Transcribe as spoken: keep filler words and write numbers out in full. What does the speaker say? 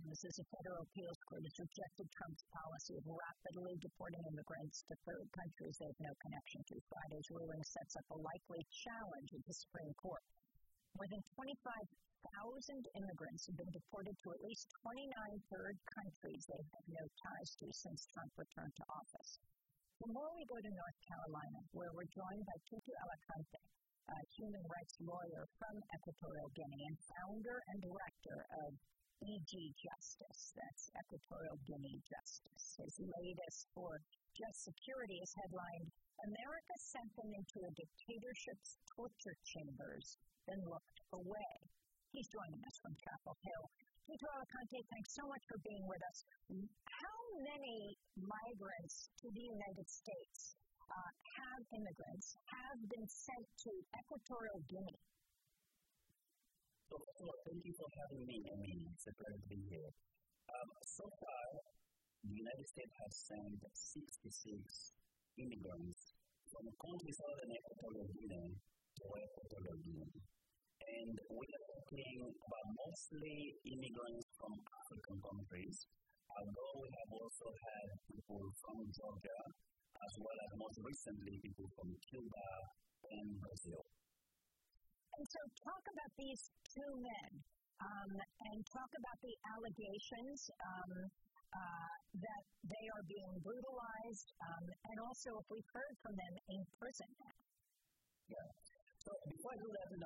times as a federal appeals court has rejected Trump's policy of rapidly deporting immigrants to third countries they have no connection to. Friday's ruling sets up a likely challenge at the Supreme Court. More than twenty-five thousand immigrants have been deported to at least twenty-nine third countries they have no ties to since Trump returned to office. The more we go to North Carolina, where we're joined by Tutu Alicante, a human rights lawyer from Equatorial Guinea and founder and director of E G Justice. That's Equatorial Guinea Justice. His latest for Just Security is headlined, "America Sent Them into a Dictatorship's Torture Chambers, Then Looked Away." He's joining us from Chapel Hill. Tutu Alicante, thanks so much for being with us. How many migrants to the United States uh, have immigrants have been sent to Equatorial Guinea? So, first of all, thank you for having me. I mean, it's a pleasure to be here. Um, so far, the United States has sent sixty-six immigrants from countries other than Equatorial Guinea to Equatorial Guinea. And we are talking about mostly immigrants from African countries, although we have also had people from Georgia, as well as most recently people from Cuba and Brazil. And so talk about these two men, um, and talk about the allegations um, uh, that they are being brutalized, um, and also if we've heard from them in prison now. Yeah. So before I do that, you